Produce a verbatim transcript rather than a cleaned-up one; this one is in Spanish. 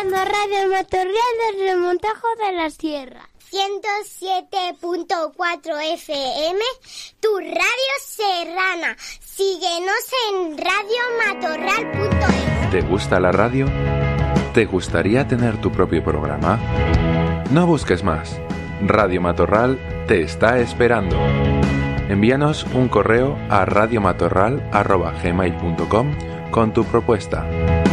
escuchando Radio Matorral desde Montajo de la Sierra. ciento siete punto cuatro F M, tu radio serrana. Síguenos en radio matorral punto es. ¿Te gusta la radio? ¿Te gustaría tener tu propio programa? No busques más. Radio Matorral te está esperando. Envíanos un correo a radiomatorral arroba gmail punto com con tu propuesta.